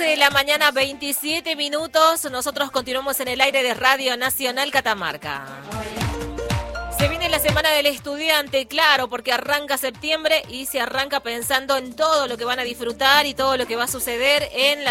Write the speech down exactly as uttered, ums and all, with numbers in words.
doce de la mañana, veintisiete minutos. Nosotros continuamos en el aire de Radio Nacional Catamarca. Se viene la Semana del Estudiante, claro, porque arranca septiembre y se arranca pensando en todo lo que van a disfrutar y todo lo que va a suceder en la